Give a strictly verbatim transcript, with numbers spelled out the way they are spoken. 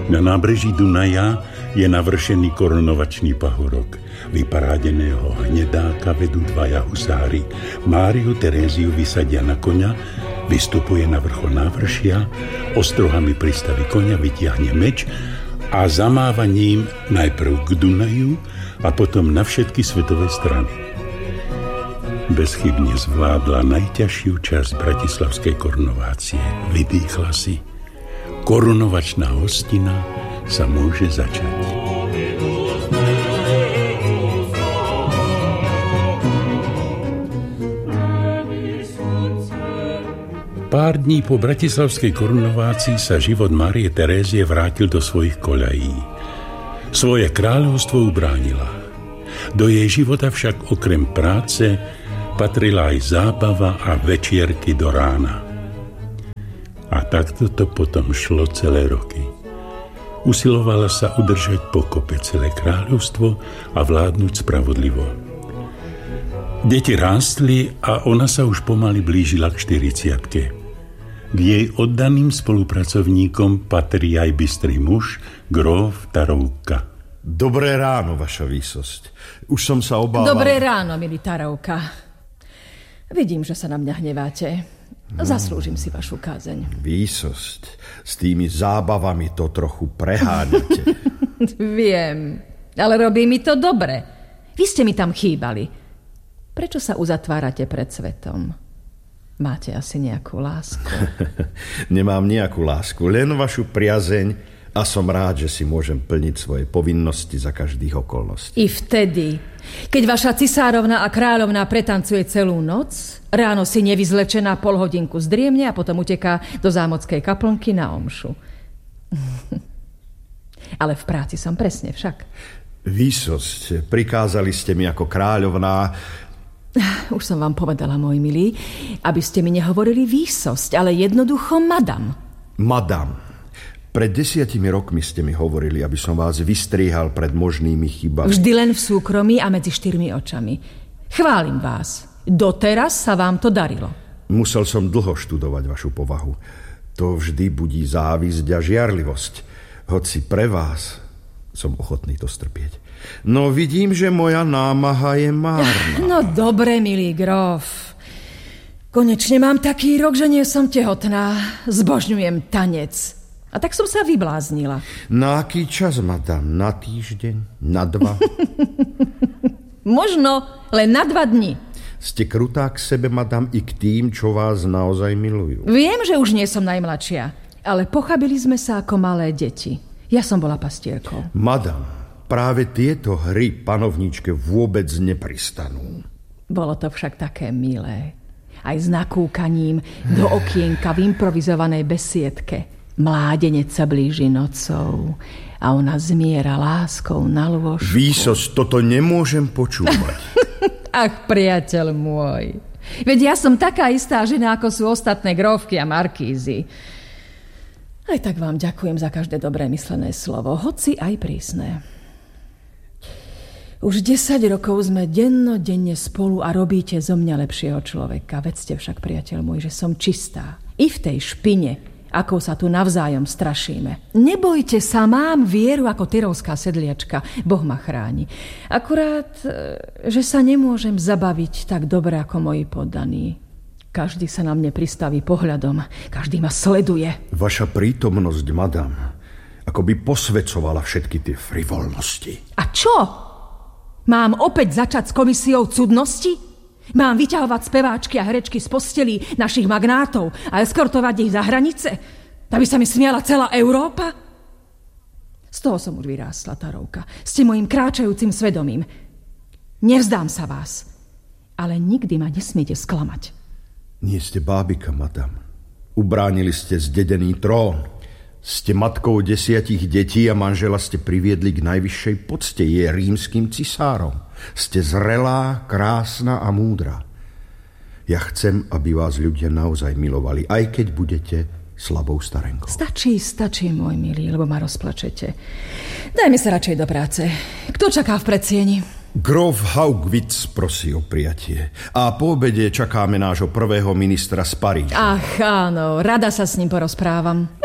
Na nábreží Dunaja je navršený korunovačný pahorok. Vyparádeného hnedáka vedú dvaja husári. Máriu Teréziu vysadia na koňa, vystupuje na vrchol návršia, ostrohami pristaví koňa, vytiahne meč a zamáva ním najprv k Dunaju a potom na všetky svetové strany. Bezchybne zvládla najťažšiu časť bratislavskej korunovácie. Vydýchla si. Korunovačná hostina sa môže začať. Pár dní po bratislavskej korunovácii sa život Márie Terézie vrátil do svojich koľají. Svoje kráľovstvo ubránila. Do jej života však okrem práce patrila aj zábava a večierky do rána. A takto to potom šlo celé roky. Usilovala sa udržať pokope celé kráľovstvo a vládnuť spravodlivo. Deti rástli a ona sa už pomaly blížila k štyridsiatke. K jej oddaným spolupracovníkom patrí aj bystrý muž, gróf Tarouka. Dobré ráno, vaša výsosť. Už som sa obával... Dobré ráno, milý Tarouka. Vidím, že sa na mňa hneváte. Zaslúžim si vašu kázeň. Výsosť, s tými zábavami to trochu preháňate. Viem, ale robí mi to dobre. Vy ste mi tam chýbali. Prečo sa uzatvárate pred svetom? Máte asi nejakú lásku? Nemám nejakú lásku, len vašu priazeň a som rád, že si môžem plniť svoje povinnosti za každých okolností. I vtedy, keď vaša cisárovna a kráľovná pretancuje celú noc, ráno si nevyzlečená pol hodinku zdriemne a potom uteká do zámockej kaplnky na omšu. Ale v práci som presne však. Výsosť, prikázali ste mi ako kráľovná... Už som vám povedala, môj milý, aby ste mi nehovorili výsosť, ale jednoducho madam. Madam. Pred desiatimi rokmi ste mi hovorili, aby som vás vystriehal pred možnými chybami. Vždy len v súkromí a medzi štyrmi očami. Chválim vás. Doteraz sa vám to darilo. Musel som dlho študovať vašu povahu. To vždy budí závisť a žiarlivosť. Hoci pre vás som ochotný to strpieť. No vidím, že moja námaha je márna. No dobre, milý gróf. Konečne mám taký rok, že nie som tehotná. Zbožňujem tanec. A tak som sa vybláznila. Na aký čas, madam? Na týždeň? Na dva? Možno len na dva dni. Ste krutá k sebe, madam, i k tým, čo vás naozaj milujú. Viem, že už nie som najmladšia, ale pochabili sme sa ako malé deti. Ja som bola pastierkou. Madam, práve tieto hry panovníčke vôbec nepristanú. Bolo to však také milé. Aj s nakúkaním do okienka v improvizovanej besiedke. Mládenec sa blíži nocou a ona zmiera láskou na lôžku. Výsosť, toto nemôžem počúvať. Ach, priateľ môj. Veď ja som taká istá žena, ako sú ostatné grófky a markízy. Aj tak vám ďakujem za každé dobré myslené slovo, hoci aj prísne. Už desať rokov sme dennodenne spolu a robíte zo mňa lepšieho človeka. Vedzte však, priateľ môj, že som čistá. I v tej špine, ako sa tu navzájom strašíme. Nebojte sa, mám vieru ako tyrovská sedliačka. Boh ma chráni. Akurát, že sa nemôžem zabaviť tak dobre ako moji poddaní. Každý sa na mne pristaví pohľadom. Každý ma sleduje. Vaša prítomnosť, madam, ako by posvedcovala všetky tie frivolnosti. A čo? Mám opäť začať s komisiou cudnosti? Mám vyťahovať speváčky a herečky z postelí našich magnátov a eskortovať ich za hranice? Aby sa mi smiala celá Európa? Z toho som už vyrástla, Tarouka. Ste mojím kráčajúcim svedomím. Nevzdám sa vás. Ale nikdy ma nesmiete sklamať. Nie ste bábika, madam. Ubránili ste zdedený trón. Ste matkou desiatich detí a manžela ste priviedli k najvyššej pocte. Je rímskym cisárom. Ste zrelá, krásna a múdra. Ja chcem, aby vás ľudia naozaj milovali, aj keď budete slabou starenkou. Stačí, stačí, môj milý, lebo ma rozplačete. Dajme sa radšej do práce. Kto čaká v predsieni? Gróf Haugwitz prosí o prijatie. A po obede čakáme nášho prvého ministra z Paríža. Ach, áno, rada sa s ním porozprávam.